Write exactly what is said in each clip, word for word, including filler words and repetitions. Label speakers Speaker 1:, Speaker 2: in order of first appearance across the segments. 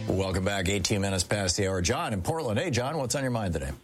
Speaker 1: Welcome back. eighteen minutes past the hour. John in Portland. Hey, John, what's on your mind today?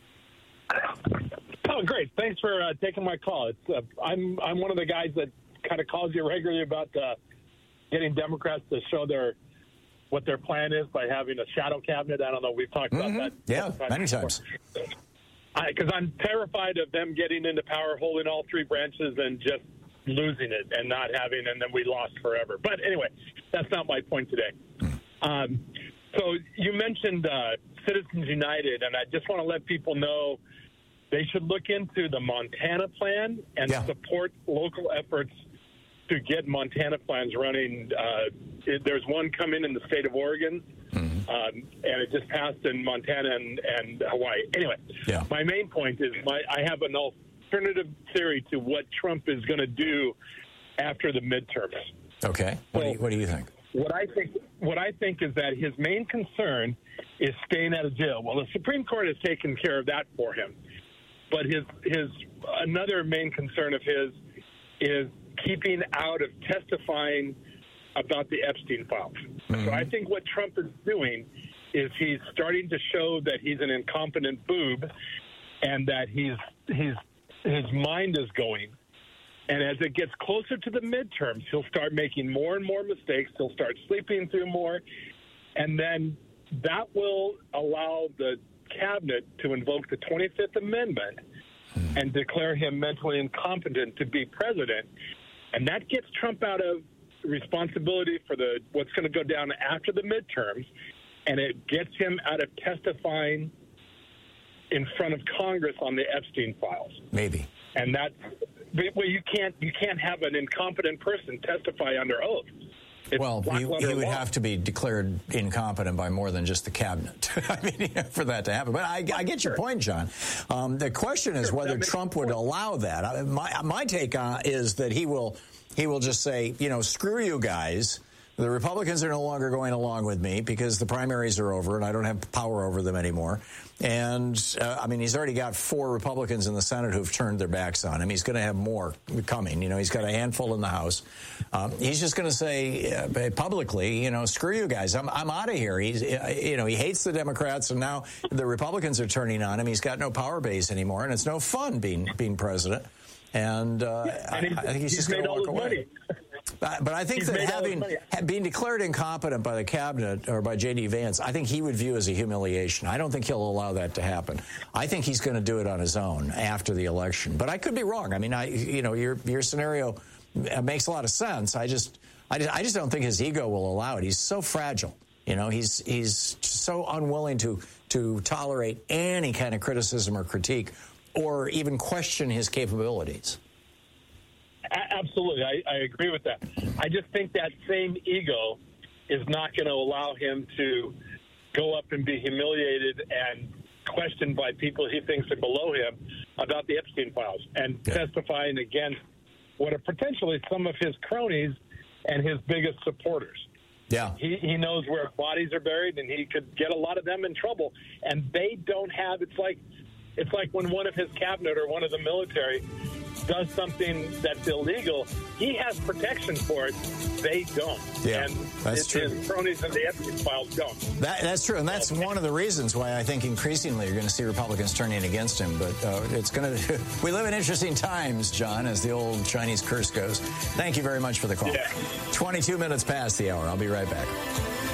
Speaker 2: Oh, great. Thanks for uh, taking my call. It's, uh, I'm I'm one of the guys that kind of calls you regularly about uh, getting Democrats to show their what their plan is by having a shadow cabinet. I don't know. We've talked
Speaker 1: mm-hmm.
Speaker 2: about that.
Speaker 1: Yeah, times many before. times.
Speaker 2: Because I'm terrified of them getting into power, holding all three branches, and just losing it and not having, and then we lost forever. But anyway, that's not my point today. Um, so you mentioned uh, Citizens United, and I just want to let people know they should look into the Montana plan and yeah. support local efforts to get Montana plans running. Uh, it, there's one coming in the state of Oregon, mm-hmm. um, and it just passed in Montana and, and Hawaii. Anyway, yeah. my main point is my, I have an alternative theory to what Trump is going to do after the midterms.
Speaker 1: Okay. What, so, do you, what do you think?
Speaker 2: What I think, what I think is that his main concern is staying out of jail. Well, the Supreme Court has taken care of that for him, but his his another main concern of his is keeping out of testifying about the Epstein files. Mm-hmm. So I think what Trump is doing is he's starting to show that he's an incompetent boob, and that he's he's his mind is going. And as it gets closer to the midterms, he'll start making more and more mistakes. He'll start sleeping through more. And then that will allow the cabinet to invoke the twenty-fifth Amendment hmm. and declare him mentally incompetent to be president. And that gets Trump out of responsibility for the what's going to go down after the midterms. And it gets him out of testifying in front of Congress on the Epstein files.
Speaker 1: Maybe.
Speaker 2: And that's well, you can't you can't have an incompetent person testify under oath. It's
Speaker 1: well, he, he would
Speaker 2: law.
Speaker 1: have to be declared incompetent by more than just the cabinet. I mean, for that to happen. But I, I get your point, John. Um, the question is whether Trump would allow that. I, my my take on is that he will he will just say, you know, screw you guys. The Republicans are no longer going along with me because the primaries are over and I don't have power over them anymore. And, uh, I mean, he's already got four Republicans in the Senate who've turned their backs on him. He's going to have more coming. You know, he's got a handful in the House. Um, he's just going to say uh, publicly, you know, screw you guys. I'm, I'm out of here. He's, uh, you know, he hates the Democrats, and now the Republicans are turning on him. He's got no power base anymore, and it's no fun being being president. And, uh,
Speaker 2: yeah, and
Speaker 1: I, I think he's, he's just going to walk away.
Speaker 2: Money.
Speaker 1: But, but I think
Speaker 2: He's
Speaker 1: that having being declared incompetent by the cabinet or by J D. Vance, I think he would view as a humiliation. I don't think he'll allow that to happen. I think he's going to do it on his own after the election. But I could be wrong. I mean, I you know, your your scenario makes a lot of sense. I just I just, I just don't think his ego will allow it. He's so fragile. You know, he's he's so unwilling to to tolerate any kind of criticism or critique or even question his capabilities.
Speaker 2: Absolutely. I, I agree with that. I just think that same ego is not going to allow him to go up and be humiliated and questioned by people he thinks are below him about the Epstein files and yeah. testifying against what are potentially some of his cronies and his biggest supporters.
Speaker 1: Yeah.
Speaker 2: He, he knows where bodies are buried, and he could get a lot of them in trouble. And they don't have, it's like, it's like when one of his cabinet or one of the military does something that's illegal, he has protection for it. They don't.
Speaker 1: Yeah,
Speaker 2: and
Speaker 1: that's
Speaker 2: his,
Speaker 1: true.
Speaker 2: His cronies and the Epstein files don't.
Speaker 1: That, that's true, and that's one of the reasons why I think increasingly you're going to see Republicans turning against him. But uh, it's going to. We live in interesting times, John, as the old Chinese curse goes. Thank you very much for the call.
Speaker 2: Yeah.
Speaker 1: twenty-two minutes past the hour. I'll be right back.